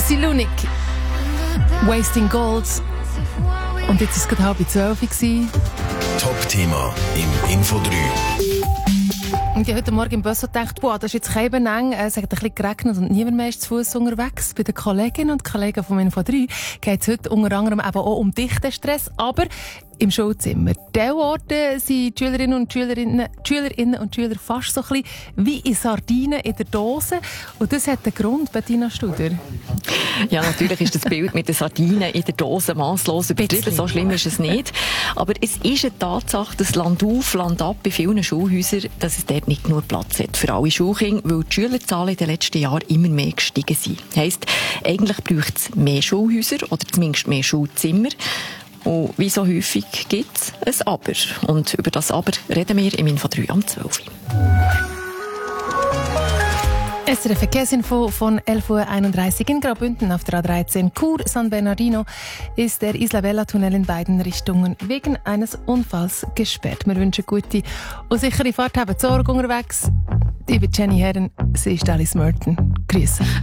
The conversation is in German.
Silunik, Wasting Gold. Und jetzt war es gerade 11:30. Top-Thema im Info 3. Und ich habe heute Morgen im Bus gedacht, das ist jetzt kein eng. Es hat ein bisschen geregnet und niemand mehr ist zu Fuß unterwegs. Bei den Kolleginnen und Kollegen von Info 3 geht es heute unter anderem eben auch um dichten Stress, aber im Schulzimmer. Diese Orte sind die Schülerinnen und Schüler fast so ein bisschen wie in Sardinen in der Dose. Und das hat einen Grund, Bettina Studer. Ja, natürlich ist das Bild mit den Sardinen in der Dose masslos übertrieben. So schlimm ist es nicht. Aber es ist eine Tatsache, dass Land auf, Land ab bei vielen Schulhäusern, dass es dort nicht genug Platz hat für alle Schulkinder, weil die Schülerzahlen in den letzten Jahren immer mehr gestiegen sind. Heisst, eigentlich braucht es mehr Schulhäuser oder zumindest mehr Schulzimmer. Und wie so häufig gibt es ein Aber. Und über das Aber reden wir im Info 3 am 12. SRF Verkehrsinfo von 11:31 Uhr in Graubünden auf der A13 Chur San Bernardino ist der Isla Bella Tunnel in beiden Richtungen wegen eines Unfalls gesperrt. Wir wünschen gute und sichere Fahrt, haben Sorge unterwegs. Ich bin Jenny Herren, sie ist Alice Merton. Grüße.